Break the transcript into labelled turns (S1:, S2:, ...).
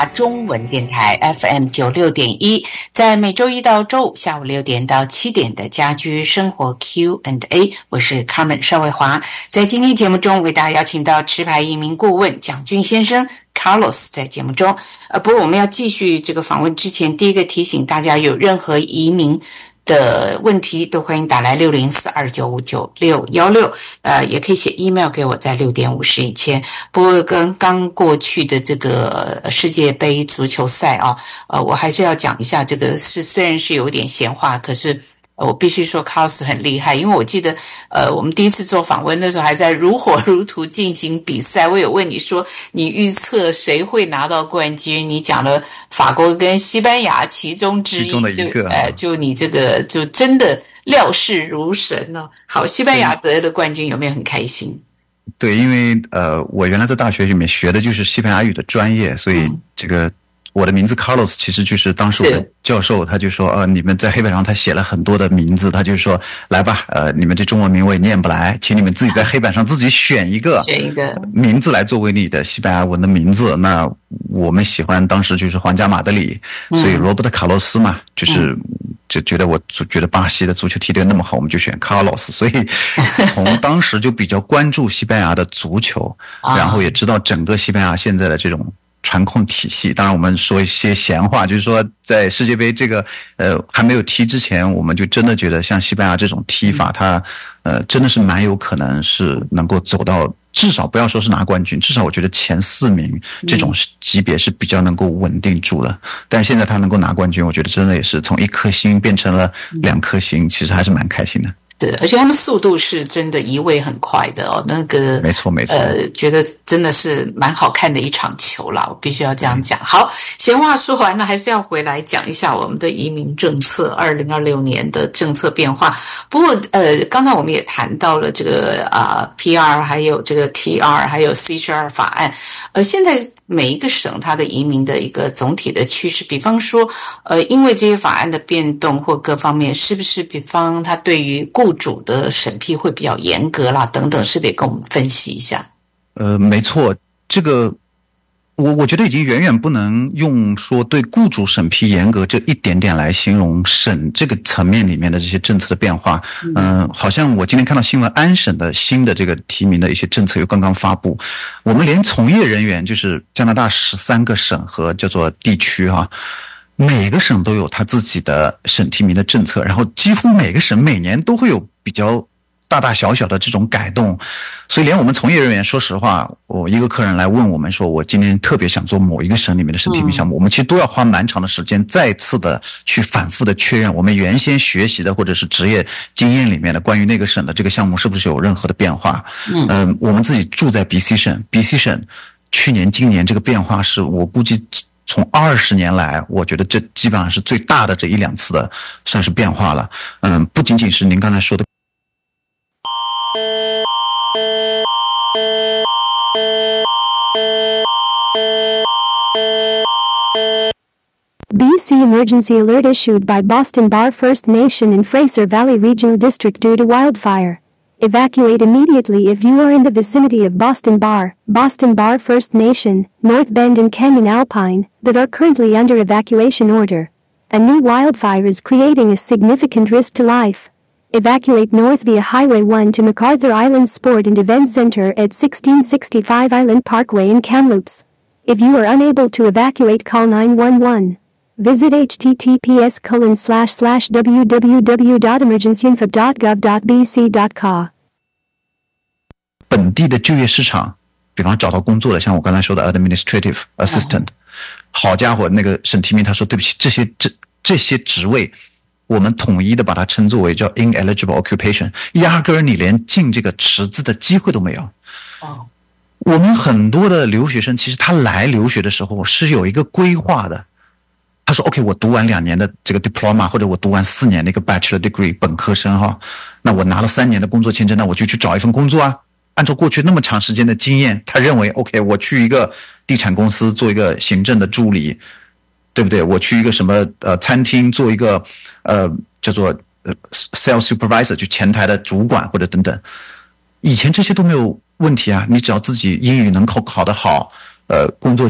S1: 中文电台 FM96.1，在每周一到周五下午6点到7点的家居生活 Q&A， 我是 Carmen 邵卫华。在今天节目中为大家邀请到持牌移民顾问蒋俊先生 Carlos 在节目中。不过我们要继续这个访问之前，第一个提醒大家，有任何移民的问题都欢迎打来604-295-9616，也可以写 email 给我，在6点50以前。不过跟刚过去的这个世界杯足球赛我还是要讲一下，这个虽然是有点闲话，可是我必须说 Carlos 很厉害，因为我记得我们第一次做访问的时候还在如火如荼进行比赛，我有问你说你预测谁会拿到冠军，你讲了法国跟西班牙其中之一，
S2: 的一个
S1: 就你这个就真的料事如神哦。好，西班牙得了冠军，有没有很开心？
S2: 对，因为我原来在大学里面学的就是西班牙语的专业，所以这个我的名字 Carlos 其实就是当时我的教授他就说你们在黑板上他写了很多的名字，他就说来吧，你们这中文名我也念不来，请你们自己在黑板上自己选一个名字来作为你的西班牙文的名字。那我们喜欢当时就是皇家马德里，所以罗伯特卡洛斯嘛，就觉得巴西的足球踢得那么好，我们就选 Carlos， 所以从当时就比较关注西班牙的足球，然后也知道整个西班牙现在的这种传控体系。当然我们说一些闲话，就是说在世界杯这个还没有踢之前，我们就真的觉得像西班牙这种踢法，它真的是蛮有可能是能够走到至少不要说是拿冠军，至少我觉得前4名这种级别是比较能够稳定住了。但是现在他能够拿冠军，我觉得真的也是从1颗星变成了2颗星，其实还是蛮开心的。
S1: 对，而且他们速度是真的移位很快的哦，那个
S2: 没错，
S1: 觉得真的是蛮好看的一场球啦，我必须要这样讲。好，闲话说完了，还是要回来讲一下我们的移民政策，2026年的政策变化。不过刚才我们也谈到了这个PR 还有这个 TR 还有 CHR 法案，现在每一个省它的移民的一个总体的趋势，比方说因为这些法案的变动或各方面，是不是比方它对于雇主的审批会比较严格啦等等，是不是也跟我们分析一下？
S2: 没错，这个我觉得已经远远不能用说对雇主审批严格这一点点来形容省这个层面里面的这些政策的变化。好像我今天看到新闻，安省的新的这个提名的一些政策又刚刚发布，我们连从业人员，就是加拿大13个省和叫做地区每个省都有他自己的省提名的政策，然后几乎每个省每年都会有比较大大小小的这种改动，所以连我们从业人员，说实话，我一个客人来问我们说，我今天特别想做某一个省里面的省提名项目，我们其实都要花蛮长的时间，再次的去反复的确认我们原先学习的或者是职业经验里面的关于那个省的这个项目是不是有任何的变化。我们自己住在 BC 省，去年今年这个变化是我估计从20年来，我觉得这基本上是最大的这1-2次的算是变化了。不仅仅是您刚才说的。
S3: BC emergency alert issued by Boston Bar First Nation in Fraser Valley Regional District due to wildfire. Evacuate immediately if you are in the vicinity of Boston Bar First Nation, North Bend and Canyon Alpine, that are currently under evacuation order. A new wildfire is creating a significant risk to life. Evacuate north via Highway 1 to MacArthur Island Sport and Event Center at 1665 Island Parkway in Kamloops. If you are unable to evacuate, call 911. Visit https://www.emergencyinfo.gov.bc.ca
S2: 本地的就业市场，比方找到工作的，像我刚才说的 administrative assistant，好家伙，那个省提名他说对不起，这些职位我们统一的把它称作为叫 ineligible occupation， 压根儿你连进这个池子的机会都没有。我们很多的留学生其实他来留学的时候是有一个规划的，他说 OK， 我读完2年的这个 diploma， 或者我读完4年的一个 bachelor degree 本科生那我拿了3年的工作签证，那我就去找一份工作啊。按照过去那么长时间的经验，他认为 OK， 我去一个地产公司做一个行政的助理，对不对？我去一个什么餐厅做一个叫做sales supervisor， 就前台的主管或者等等。以前这些都没有问题啊，你只要自己英语能考得好，工作